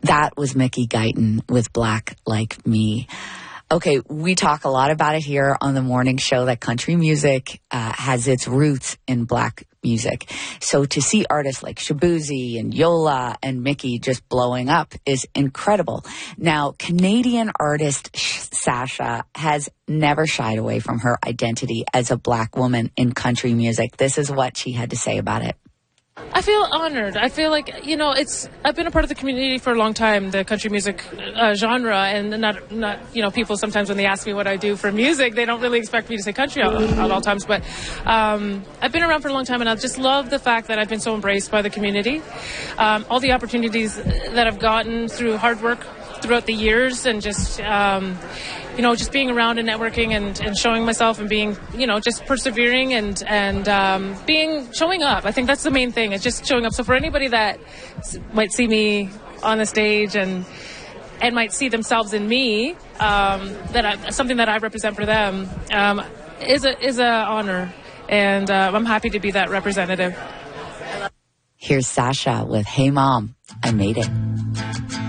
That was Mickey Guyton with Black Like Me. Okay, we talk a lot about it here on the morning show that country music has its roots in Black music. So to see artists like Shaboozey and Yola and Mickey just blowing up is incredible. Now, Canadian artist Sasha has never shied away from her identity as a Black woman in country music. This is what she had to say about it. I feel honored. I feel like, I've been a part of the community for a long time, the country music genre, and not, people sometimes when they ask me what I do for music, they don't really expect me to say country at all times, but I've been around for a long time, and I just love the fact that I've been so embraced by the community. All the opportunities that I've gotten through hard work throughout the years, and just just being around and networking and showing myself and being, just persevering and showing up. I think that's the main thing. It's just showing up. So for anybody that might see me on the stage and might see themselves in me, something that I represent for them, is a honor. And I'm happy to be that representative. Here's Sasha with Hey Mom, I Made It.